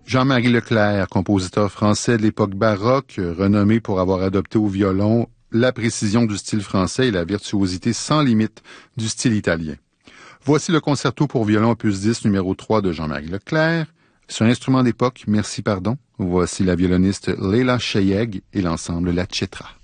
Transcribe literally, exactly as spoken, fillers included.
Jean-Marie Leclerc, compositeur français de l'époque baroque, renommé pour avoir adopté au violon la précision du style français et la virtuosité sans limite du style italien. Voici le concerto pour violon opus dix numéro trois de Jean-Marie Leclerc. Sur instrument d'époque, merci pardon, voici la violoniste Leila Cheyeg et l'ensemble La Cetra.